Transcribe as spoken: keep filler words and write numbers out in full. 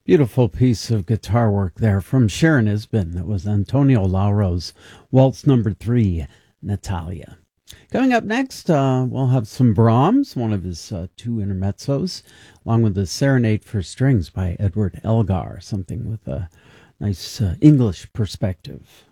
Beautiful piece of guitar work there from Sharon Isbin. That was Antonio Lauro's Waltz Number Three, Natalia. Coming up next, uh, we'll have some Brahms, one of his uh, two intermezzos, along with the Serenade for Strings by Edward Elgar, something with a nice uh, English perspective.